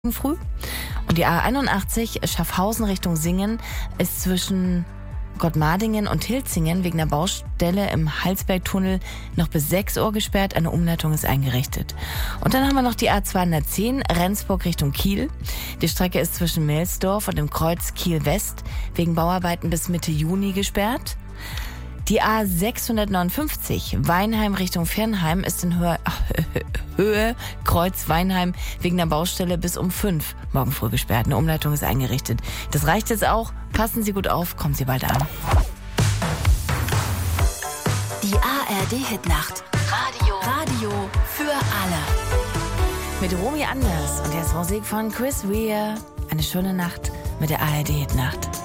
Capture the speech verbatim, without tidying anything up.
früh. Und die A einundachtzig Schaffhausen Richtung Singen ist zwischen Gottmardingen und Hilzingen wegen der Baustelle im Halsbergtunnel noch bis sechs Uhr gesperrt. Eine Umleitung ist eingerichtet. Und dann haben wir noch die A zweihundertzehn Rendsburg Richtung Kiel. Die Strecke ist zwischen Melsdorf und dem Kreuz Kiel West wegen Bauarbeiten bis Mitte Juni gesperrt. Die A sechshundertneunundfünfzig Weinheim Richtung Viernheim ist in Höhe, Höhe Kreuz Weinheim wegen der Baustelle bis um fünf morgen früh gesperrt. Eine Umleitung ist eingerichtet. Das reicht jetzt auch. Passen Sie gut auf, kommen Sie bald an. Die A R D-Hitnacht. Radio. Radio für alle. Mit Romy Anders und jetzt Musik von Chris Rea. Eine schöne Nacht mit der A R D-Hitnacht.